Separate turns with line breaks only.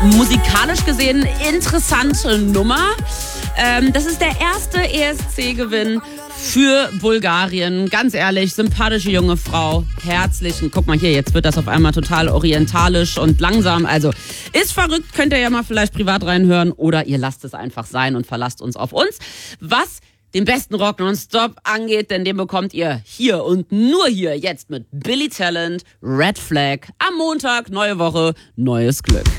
musikalisch gesehen interessante Nummer. Das ist der erste ESC-Gewinn für Bulgarien. Ganz ehrlich, sympathische junge Frau. Herzlichen. Guck mal hier, jetzt wird das auf einmal total orientalisch und langsam. Also ist verrückt, könnt ihr ja mal vielleicht privat reinhören oder ihr lasst es einfach sein und verlasst uns auf uns. Was den besten Rock nonstop angeht, denn den bekommt ihr hier und nur hier jetzt mit Billy Talent, Red Flag. Am Montag, neue Woche, neues Glück.